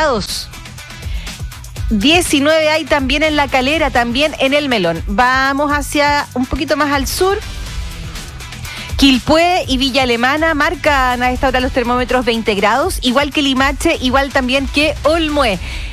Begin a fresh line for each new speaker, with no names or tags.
grados. 19 hay también en La Calera, también en El Melón. Vamos hacia un poquito más al sur. Quilpué y Villa Alemana marcan a esta hora los termómetros 20 grados, igual que Limache, igual también que Olmué.